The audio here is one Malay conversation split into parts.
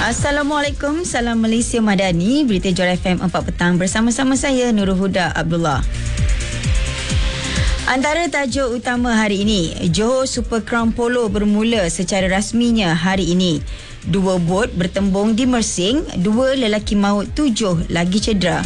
Assalamualaikum, salam Malaysia Madani. Berita Johor FM 4 petang bersama-sama saya Nurul Huda Abdullah. Antara tajuk utama hari ini, Johor Super Crown Polo bermula secara rasminya hari ini. 2 bot bertembung di Mersing, 2 lelaki maut, 7 lagi cedera.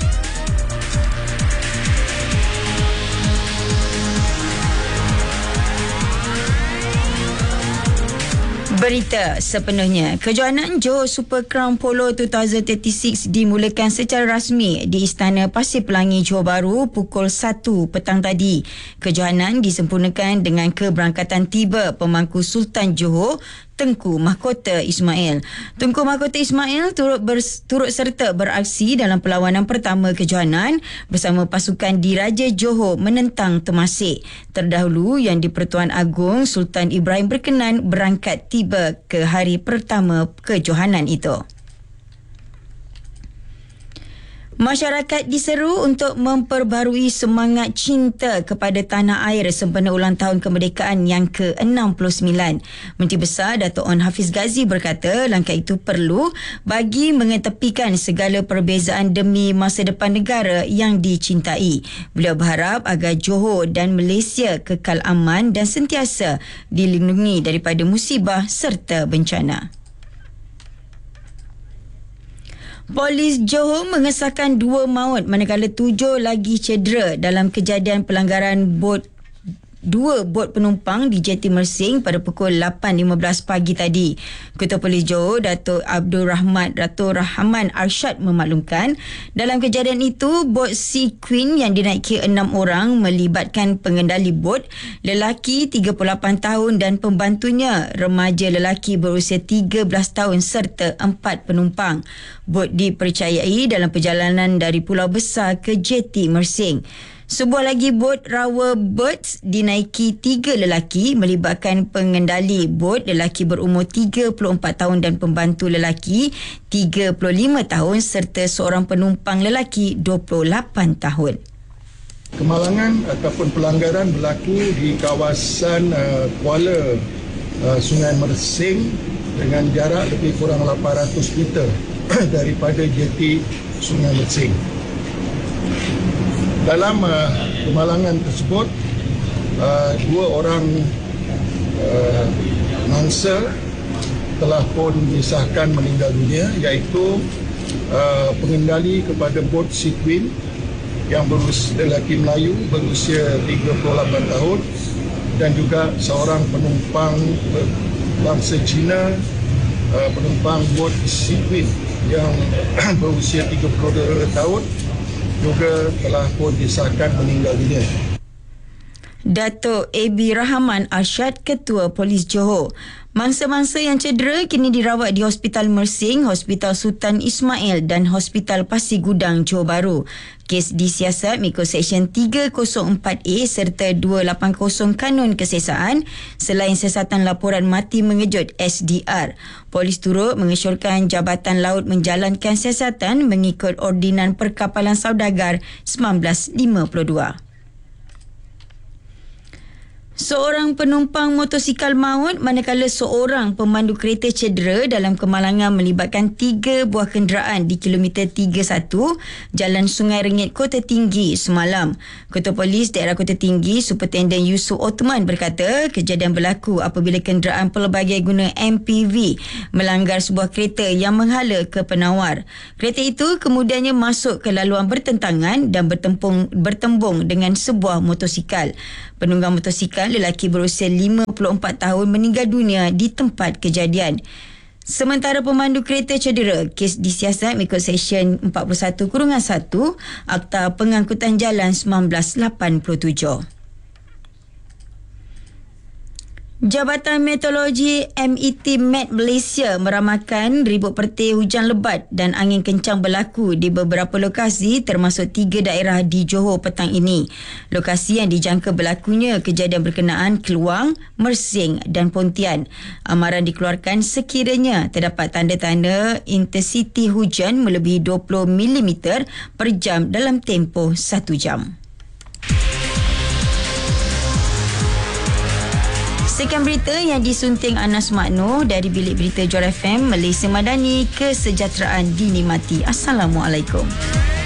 Berita sepenuhnya. Kejohanan Johor Super Crown Polo 2036 dimulakan secara rasmi di Istana Pasir Pelangi Johor Bahru pukul 1 petang tadi. Kejohanan disempurnakan dengan keberangkatan tiba pemangku Sultan Johor Tengku Mahkota Ismail. Tengku Mahkota Ismail turut serta beraksi dalam perlawanan pertama kejohanan bersama pasukan Diraja Johor menentang Temasek. Terdahulu Yang di-Pertuan Agong Sultan Ibrahim berkenan berangkat tiba ke hari pertama kejohanan itu. Masyarakat diseru untuk memperbarui semangat cinta kepada tanah air sempena ulang tahun kemerdekaan yang ke-69. Menteri Besar Dato' On Hafiz Ghazi berkata langkah itu perlu bagi mengetepikan segala perbezaan demi masa depan negara yang dicintai. Beliau berharap agar Johor dan Malaysia kekal aman dan sentiasa dilindungi daripada musibah serta bencana. Polis Johor mengesahkan 2 maut manakala 7 lagi cedera dalam kejadian pelanggaran dua bot penumpang di jeti Mersing pada pukul 8.15 pagi tadi. Ketua Polis Johor Dato' Rahman Arsyad memaklumkan dalam kejadian itu bot Sea Queen yang dinaiki 6 orang melibatkan pengendali bot lelaki 38 tahun dan pembantunya remaja lelaki berusia 13 tahun serta 4 penumpang. Bot dipercayai dalam perjalanan dari Pulau Besar ke jeti Mersing. Sebuah lagi bot Rawa Birds dinaiki 3 lelaki melibatkan pengendali bot lelaki berumur 34 tahun dan pembantu lelaki 35 tahun serta seorang penumpang lelaki 28 tahun. Kemalangan ataupun pelanggaran berlaku di kawasan kuala Sungai Mersing dengan jarak lebih kurang 800 meter daripada jeti Sungai Mersing. Dalam kemalangan tersebut, 2 orang mangsa telah pun disahkan meninggal dunia, iaitu pengendali kepada bot Sea Queen yang lelaki Melayu berusia 38 tahun dan juga seorang penumpang bangsa Cina, penumpang bot Sea Queen yang berusia 32 tahun juga telah pun disahkan meninggal dunia. Dato' A.B. Rahman Arsyad, Ketua Polis Johor. Mangsa-mangsa yang cedera kini dirawat di Hospital Mersing, Hospital Sultan Ismail dan Hospital Pasir Gudang Johor Bahru. Kes disiasat mengikut Seksyen 304A serta 280 Kanun Kesesaan selain siasatan laporan mati mengejut SDR. Polis turut mengesyorkan Jabatan Laut menjalankan siasatan mengikut Ordinan Perkapalan Saudagar 1952. Seorang penumpang motosikal maut manakala seorang pemandu kereta cedera dalam kemalangan melibatkan 3 buah kenderaan di kilometer 31 Jalan Sungai Rengit Kota Tinggi semalam. Ketua Polis Daerah Kota Tinggi Superintendent Yusuf Othman berkata kejadian berlaku apabila kenderaan pelbagai guna MPV melanggar sebuah kereta yang menghala ke penawar. Kereta itu kemudiannya masuk ke laluan bertentangan dan bertembung dengan sebuah motosikal. Penunggang motosikal lelaki berusia 54 tahun meninggal dunia di tempat kejadian. Sementara pemandu kereta cedera, kes disiasat mengikut Seksyen 41-1 Akta Pengangkutan Jalan 1987. Jabatan Meteorologi MET Malaysia meramalkan ribut pertir hujan lebat dan angin kencang berlaku di beberapa lokasi termasuk 3 daerah di Johor petang ini. Lokasi yang dijangka berlakunya kejadian berkenaan Keluang, Mersing dan Pontian. Amaran dikeluarkan sekiranya terdapat tanda-tanda intensiti hujan melebihi 20 mm per jam dalam tempoh 1 jam. Sekian berita yang disunting Anas Makno dari Bilik Berita Johor FM, Malaysia Madani, kesejahteraan dinikmati. Assalamualaikum.